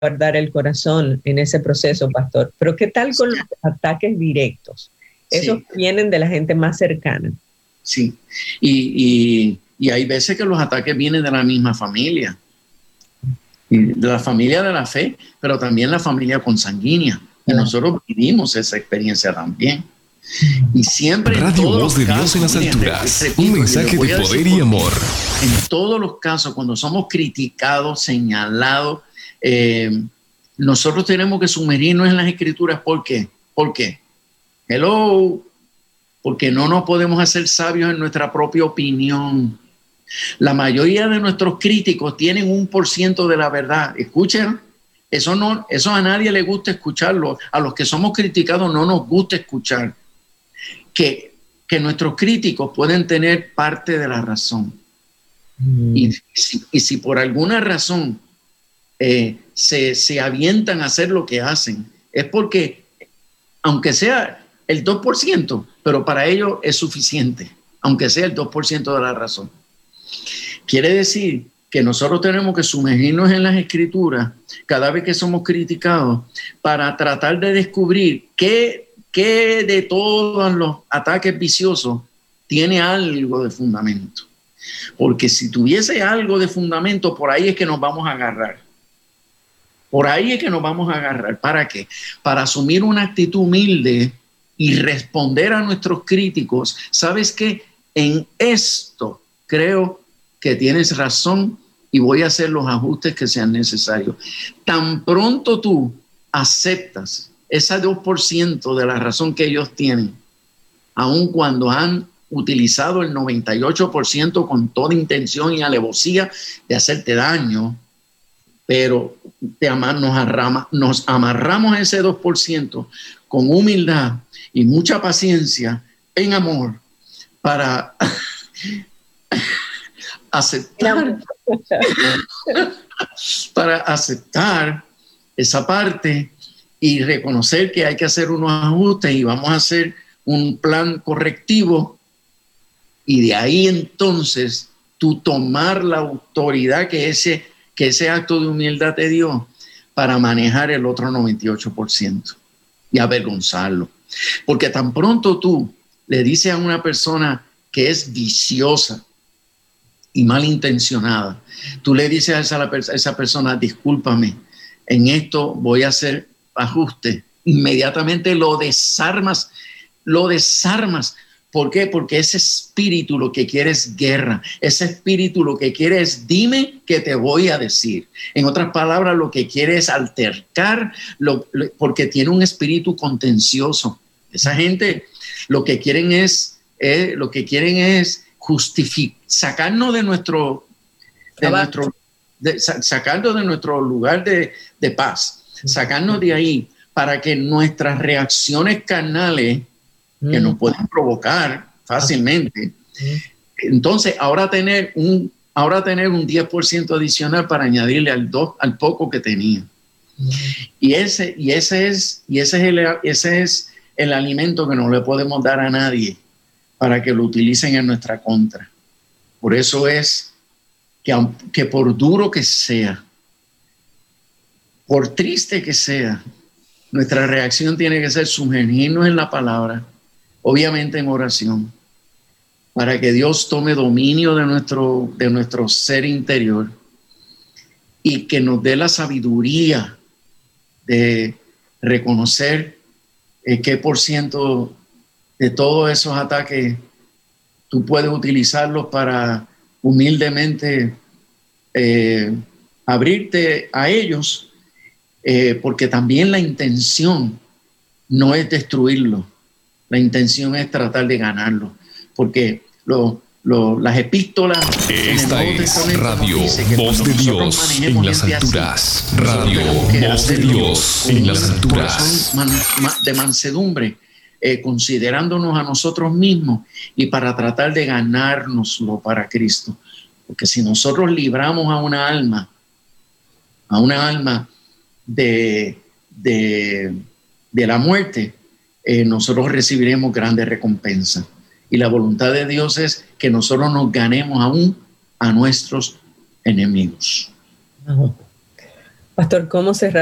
guardar el corazón en ese proceso, pastor. Pero ¿qué tal con los ataques directos? Esos Sí. vienen de la gente más cercana. Sí, y hay veces que los ataques vienen de la misma familia, de la familia de la fe, pero también la familia consanguínea. Y nosotros vivimos esa experiencia también. Y siempre Radio Voz de Dios en las alturas. Un mensaje de poder y amor. En todos los casos, cuando somos criticados, señalados, nosotros tenemos que sumergirnos en las escrituras. ¿Por qué? ¿Por qué? Hello. Porque no nos podemos hacer sabios en nuestra propia opinión. La mayoría de nuestros críticos tienen 1% de la verdad. Escuchen, eso a nadie le gusta escucharlo. A los que somos criticados no nos gusta escuchar que nuestros críticos pueden tener parte de la razón. Y si por alguna razón se avientan a hacer lo que hacen, es porque, aunque sea el 2%, pero para ellos es suficiente, aunque sea el 2% de la razón. Quiere decir que nosotros tenemos que sumergirnos en las escrituras cada vez que somos criticados para tratar de descubrir qué de todos los ataques viciosos tiene algo de fundamento. Porque si tuviese algo de fundamento, por ahí es que nos vamos a agarrar. Por ahí es que nos vamos a agarrar. ¿Para qué? Para asumir una actitud humilde y responder a nuestros críticos. ¿Sabes qué? En esto creo que tienes razón y voy a hacer los ajustes que sean necesarios. Tan pronto tú aceptas ese 2% de la razón que ellos tienen, aun cuando han utilizado el 98% con toda intención y alevosía de hacerte daño, pero nos amarramos a ese 2% con humildad y mucha paciencia, en amor, para aceptar esa parte y reconocer que hay que hacer unos ajustes y vamos a hacer un plan correctivo, y de ahí entonces tú tomar la autoridad que ese acto de humildad te dio para manejar el otro 98% y avergonzarlo. Porque tan pronto tú le dices a una persona que es viciosa y malintencionada, tú le dices a esa persona, discúlpame, en esto voy a hacer ajuste, inmediatamente lo desarmas. ¿Por qué? Porque ese espíritu lo que quiere es guerra. Ese espíritu lo que quiere es dime que te voy a decir. En otras palabras, lo que quiere es altercar, porque tiene un espíritu contencioso. Esa gente lo que quieren es sacarnos sacarnos de nuestro lugar de paz, sacarnos de ahí para que nuestras reacciones carnales que nos pueden provocar fácilmente. Entonces, ahora tener un 10% adicional para añadirle al poco que tenía. Y ese es el alimento que no le podemos dar a nadie para que lo utilicen en nuestra contra. Por eso es que por duro que sea, por triste que sea, nuestra reacción tiene que ser sumergirnos en la palabra, obviamente en oración, para que Dios tome dominio de nuestro ser interior y que nos dé la sabiduría de reconocer qué por ciento de todos esos ataques tú puedes utilizarlos para humildemente abrirte a ellos, porque también la intención no es destruirlo. La intención es tratar de ganarlo, porque las epístolas... Esta es Radio Voz de Dios en las alturas. Radio Voz de Dios en las alturas. De mansedumbre, considerándonos a nosotros mismos y para tratar de ganárnoslo para Cristo. Porque si nosotros libramos a una alma de la muerte, nosotros recibiremos grandes recompensas. Y la voluntad de Dios es que nosotros nos ganemos aún a nuestros enemigos. Pastor, ¿cómo cerrar